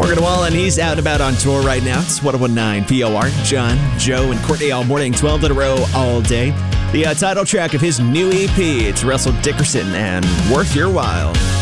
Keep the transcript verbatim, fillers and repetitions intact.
Morgan Wallen, he's out and about on tour right now. It's one oh one nine P O R. John, Joe, and Courtney all morning, twelve in a row all day. The uh, title track of his new E P, it's Russell Dickerson and Worth Your While.